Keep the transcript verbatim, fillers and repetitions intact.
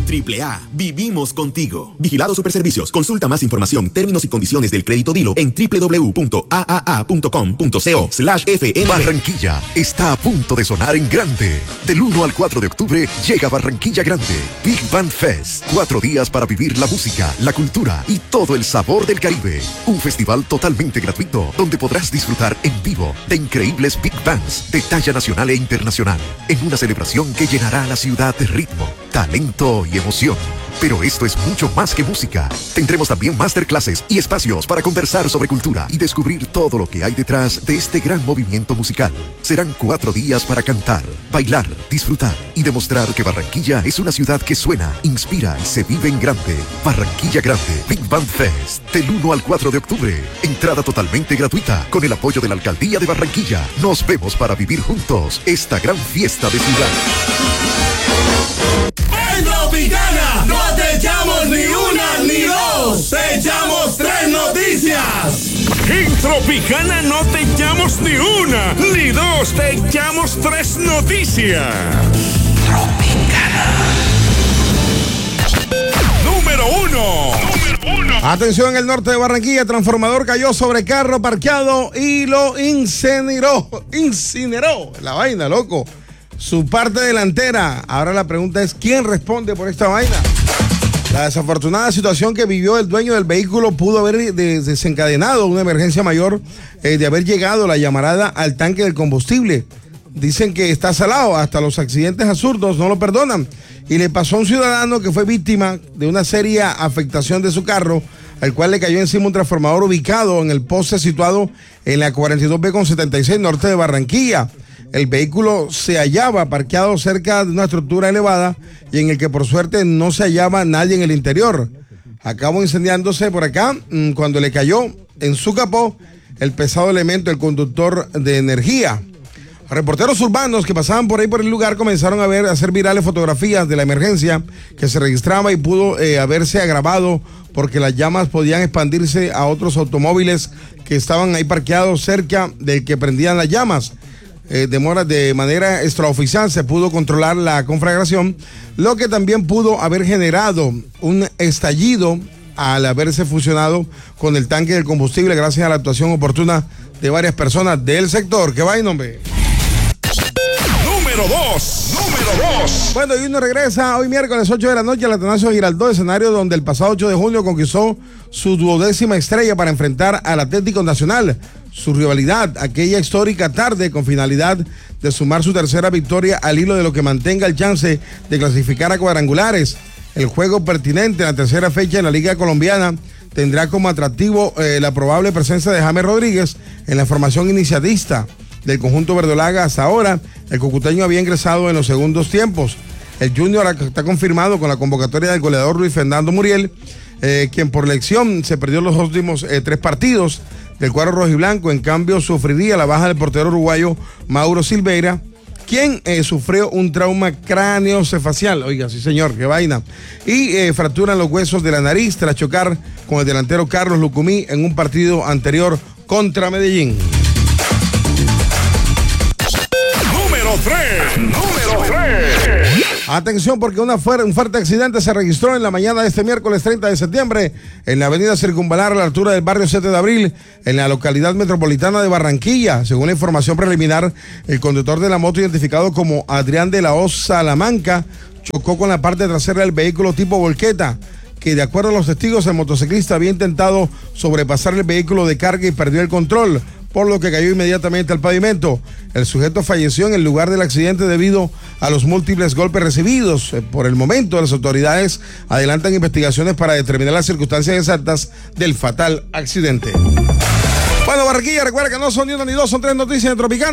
triple A, vivimos contigo. Vigilado Superservicios. Consulta más información, términos y condiciones del crédito Dilo en doble u doble u doble u punto a a a punto com punto co slash f m. Barranquilla está a punto de sonar en grande. Del uno al cuatro de octubre llega Barranquilla Grande. Big Band Fest. Cuatro días para vivir la música, la cultura y todo el sabor del Caribe. Un festival totalmente gratuito donde podrás disfrutar en vivo de increíbles Big Bands de talla nacional e internacional. En una celebración que llenará a la ciudad de ritmo, talento y emoción. Pero esto es mucho más que música. Tendremos también masterclasses y espacios para conversar sobre cultura y descubrir todo lo que hay detrás de este gran movimiento musical. Serán cuatro días para cantar, bailar, disfrutar y demostrar que Barranquilla es una ciudad que suena, inspira y se vive en grande. Barranquilla Grande, Big Band Fest, del uno al cuatro de octubre. Entrada totalmente gratuita con el apoyo de la Alcaldía de Barranquilla. Nos vemos para vivir juntos esta gran fiesta de ciudad. En Tropicana no te echamos ni una ni dos, te echamos tres noticias. En Tropicana no te echamos ni una ni dos, te echamos tres noticias. Tropicana. Número uno. Número uno. Atención, en el norte de Barranquilla, transformador cayó sobre carro parqueado y lo incineró. Incineró. La vaina, loco. Su parte delantera. Ahora la pregunta es, ¿quién responde por esta vaina? La desafortunada situación que vivió el dueño del vehículo pudo haber desencadenado una emergencia mayor eh, de haber llegado la llamarada al tanque del combustible. Dicen que está salado, hasta los accidentes absurdos no lo perdonan. Y le pasó a un ciudadano que fue víctima de una seria afectación de su carro, al cual le cayó encima un transformador ubicado en el poste situado en la cuarenta y dos B con setenta y seis norte de Barranquilla. El vehículo se hallaba parqueado cerca de una estructura elevada y en el que por suerte no se hallaba nadie en el interior. Acabó incendiándose por acá cuando le cayó en su capó el pesado elemento, el conductor de energía. Reporteros urbanos que pasaban por ahí por el lugar comenzaron a ver, a hacer virales fotografías de la emergencia que se registraba y pudo eh, haberse agravado porque las llamas podían expandirse a otros automóviles que estaban ahí parqueados cerca del que prendían las llamas. Eh, de, mora, de manera extraoficial se pudo controlar la conflagración, lo que también pudo haber generado un estallido al haberse fusionado con el tanque del combustible gracias a la actuación oportuna de varias personas del sector. ¿Qué vaina, hombre? Número dos. Número dos. Bueno, y uno regresa hoy miércoles ocho de la noche al Atanasio Girardot, escenario donde el pasado ocho de junio conquistó su duodécima estrella para enfrentar al Atlético Nacional. Su rivalidad, aquella histórica tarde con finalidad de sumar su tercera victoria al hilo de lo que mantenga el chance de clasificar a cuadrangulares. El juego pertinente en la tercera fecha en la Liga Colombiana tendrá como atractivo eh, la probable presencia de James Rodríguez en la formación iniciatista del conjunto verdolaga. Hasta ahora, el cucuteño había ingresado en los segundos tiempos. El Junior está confirmado con la convocatoria del goleador Luis Fernando Muriel, eh, quien por elección se perdió los últimos eh, tres partidos del cuadro rojiblanco. En cambio, sufriría la baja del portero uruguayo Mauro Silveira, quien eh, sufrió un trauma craneocefacial. Oiga, sí señor, qué vaina. Y eh, fracturan los huesos de la nariz tras chocar con el delantero Carlos Lucumí en un partido anterior contra Medellín. Número tres. Número tres. Atención, porque una fuer- un fuerte accidente se registró en la mañana de este miércoles treinta de septiembre en la avenida Circunvalar a la altura del barrio siete de abril en la localidad metropolitana de Barranquilla. Según la información preliminar, el conductor de la moto, identificado como Adrián de la Hoz Salamanca, chocó con la parte trasera del vehículo tipo volqueta, que de acuerdo a los testigos, el motociclista había intentado sobrepasar el vehículo de carga y perdió el control, por lo que cayó inmediatamente al pavimento. El sujeto falleció en el lugar del accidente debido a los múltiples golpes recibidos. Por el momento, las autoridades adelantan investigaciones para determinar las circunstancias exactas del fatal accidente. Bueno, Barranquilla, recuerda que no son ni una ni dos, son tres noticias en Tropicana.